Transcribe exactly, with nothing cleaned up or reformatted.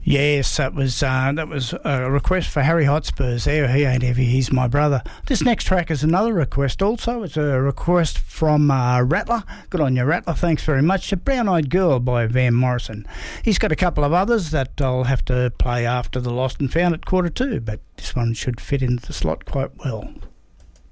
Yes, that was uh, that was a request for Harry Hotspurs there. He ain't heavy, he's my brother. This next track is another request also. It's a request from uh, Rattler. Good on you, Rattler. Thanks very much. A Brown Eyed Girl by Van Morrison. He's got a couple of others that I'll have to play after the Lost and Found at quarter two, but this one should fit into the slot quite well.